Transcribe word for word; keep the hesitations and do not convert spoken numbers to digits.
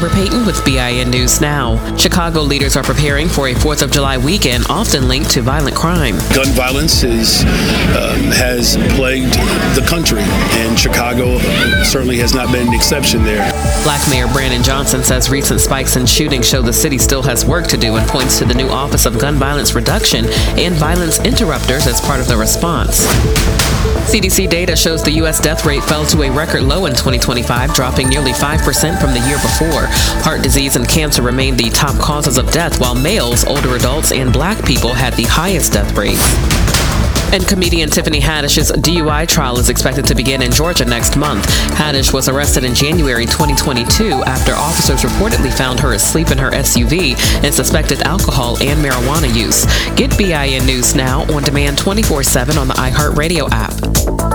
Amber Payton with B I N News Now. Chicago leaders are preparing for a fourth of July weekend often linked to violent crime. Gun violence is, um, has plagued the country, and Chicago certainly has not been an exception there. Black Mayor Brandon Johnson says recent spikes in shootings show the city still has work to do and points to the new Office of Gun Violence Reduction and Violence Interrupters as part of the response. C D C data shows the U S death rate fell to a record low in twenty twenty-five, dropping nearly five percent from the year before. Heart disease and cancer remained the top causes of death, while males, older adults, and black people had the highest death rates. And comedian Tiffany Haddish's D U I trial is expected to begin in Georgia next month. Haddish was arrested in January twenty twenty-two after officers reportedly found her asleep in her S U V and suspected alcohol and marijuana use. Get B I N News Now on demand twenty-four seven on the iHeartRadio app.